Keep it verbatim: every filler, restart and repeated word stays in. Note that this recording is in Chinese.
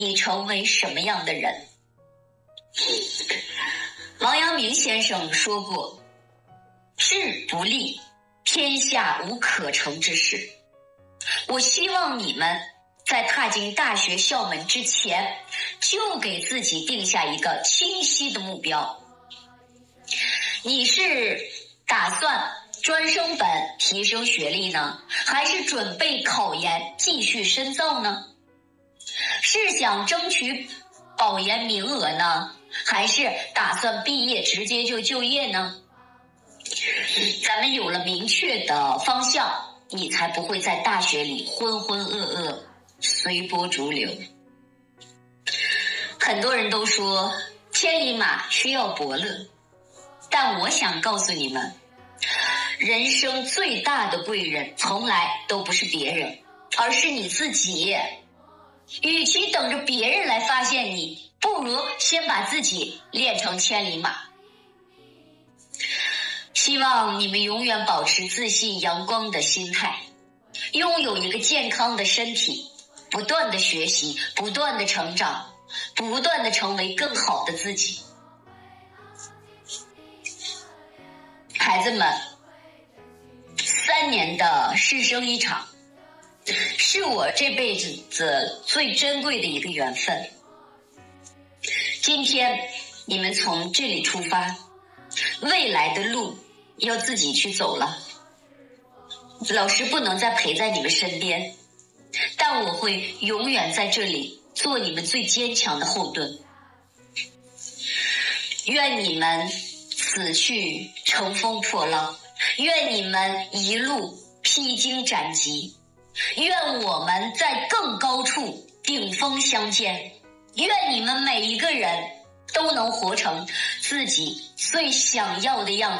你成为什么样的人。王阳明先生说过，志不立，天下无可成之事。我希望你们在踏进大学校门之前，就给自己定下一个清晰的目标。你是打算专升本提升学历呢，还是准备考研继续深造呢？是想争取保研名额呢，还是打算毕业直接就就业呢？咱们有了明确的方向，你才不会在大学里浑浑噩噩，随波逐流。很多人都说千里马需要伯乐，但我想告诉你们，人生最大的贵人从来都不是别人，而是你自己。与其等着别人来发现你，不如先把自己练成千里马。希望你们永远保持自信阳光的心态，拥有一个健康的身体，不断的学习，不断的成长，不断的成为更好的自己。孩子们，三年的师生一场，是我这辈子最珍贵的一个缘分。今天你们从这里出发，未来的路要自己去走了。老师不能再陪在你们身边，但我会永远在这里做你们最坚强的后盾。愿你们此去乘风破浪，愿你们一路披荆斩棘，愿我们在更高处顶峰相见，愿你们每一个人都能活成自己最想要的样子。